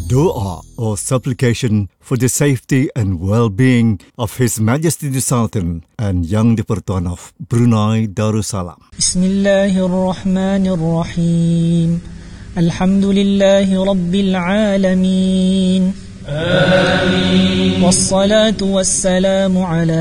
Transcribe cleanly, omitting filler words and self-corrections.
Doa or supplication for the safety and well-being of His Majesty the Sultan and Yang di-Pertuan of Brunei Darussalam. Bismillahirrahmanirrahim. Alhamdulillahi Rabbil Alamin. Amin. Wassalatu wassalamu ala